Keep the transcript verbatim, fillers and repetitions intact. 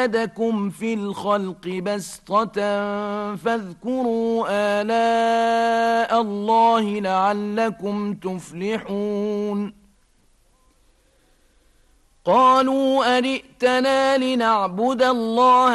زادكم في الخلق بسطة فاذكروا آلاء الله لعلكم تفلحون قالوا أجئتنا لنعبد الله